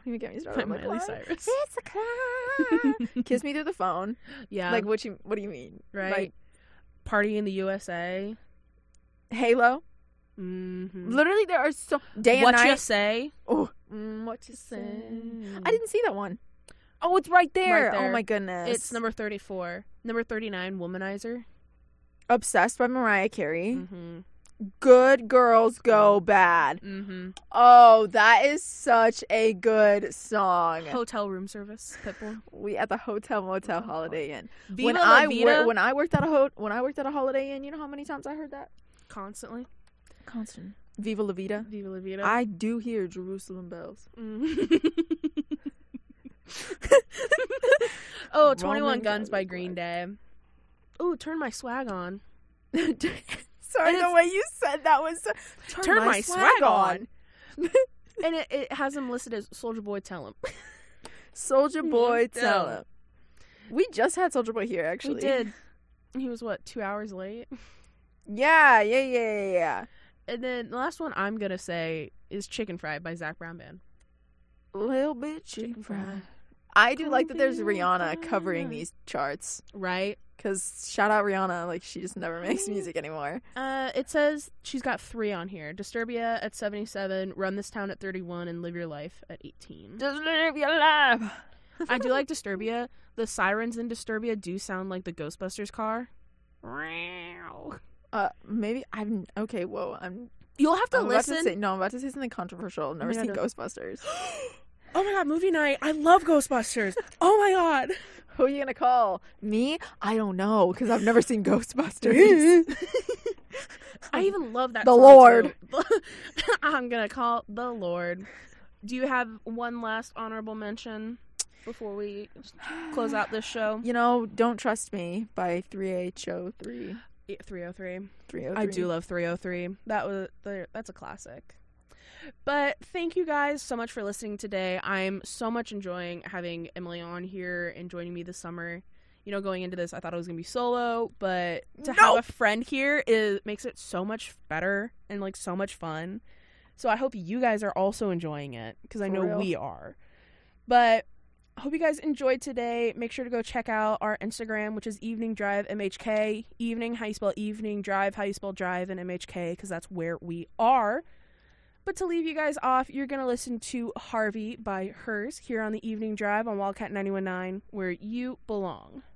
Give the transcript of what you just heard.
Don't even get me started. By Miley Cyrus. It's a climb. Kiss Me Through the Phone. Yeah. Like, what do you mean? Right. Like, Party in the USA. Halo. Mm-hmm. Literally, there are so... Day and What Night. You Say. Oh, what you say? I didn't see that one. Oh, it's right there. Right there. Oh, my goodness. It's number 34. Number 39, Womanizer. Obsessed by Mariah Carey. Mm-hmm. Good Girls Go Bad. Mm-hmm. Oh, that is such a good song. Hotel Room Service, Pitbull. We at the Hotel Motel Holiday Inn. Viva When La Vida. when I worked at a Holiday Inn, you know how many times I heard that? Constantly. Constant. Viva La Vida. Viva La Vida. I do hear Jerusalem bells. Oh, 21 Roman Guns by Catholic Green flag. Day. Ooh, Turn My Swag On. Sorry, the way you said that was Turn My Swag On. And it has him listed as Soulja Boy Tell Him. Soulja Boy, Yeah. tell him. We just had Soulja Boy here, actually. We did. He was, 2 hours late? Yeah. And then the last one I'm going to say is Chicken Fried by Zac Brown Band. Little bit chicken fried. I do like that there's Rihanna covering these charts. Right? Because shout out Rihanna, like she just never makes music anymore. It says she's got 3 on here. Disturbia at 77, Run This Town at 31, and Live Your Life at 18. Just live your life. I do like Disturbia. The sirens in Disturbia do sound like the Ghostbusters car. Maybe I'm okay. Whoa, You'll have to I'm listen. I'm about to say something controversial. I've never Yeah, seen no. Ghostbusters. Oh my god, movie night. I love Ghostbusters. Oh my god. Who are you gonna call? Me? I don't know because I've never seen Ghostbusters. I even love that The song, Lord. too. I'm gonna call the Lord. Do you have one last honorable mention before we close out this show? You know, Don't Trust Me by 3HO3. 303. 303. I do love 303. That's a classic. But thank you guys so much for listening today. I'm so much enjoying having Emily on here and joining me this summer. You know, going into this, I thought it was going to be solo, but to have a friend here makes it so much better and, like, so much fun. So I hope you guys are also enjoying it because I know real. we are. But I hope you guys enjoyed today. Make sure to go check out our Instagram, which is Evening Drive MHK. Evening, how you spell evening, drive, how you spell drive, and MHK, because that's where we are. But to leave you guys off, you're going to listen to Harvey by Hers here on the Evening Drive on Wildcat 91.9, where you belong.